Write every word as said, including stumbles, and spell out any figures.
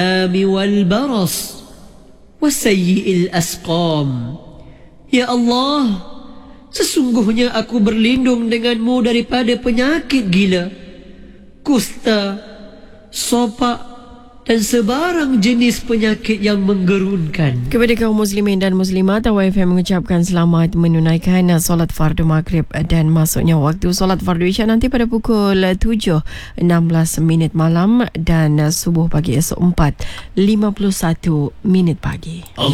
والبرص وسيء الأسقام. Ya Allah, sesungguhnya aku berlindung denganmu daripada penyakit gila, kusta, sopak dan sebarang jenis penyakit yang menggerunkan. Kepada kaum muslimin dan muslimat, Awal F M mengucapkan selamat menunaikan solat fardu maghrib dan masuknya waktu solat fardu isyak nanti pada pukul tujuh enam belas minit malam dan subuh pagi esok empat lima puluh satu minit pagi.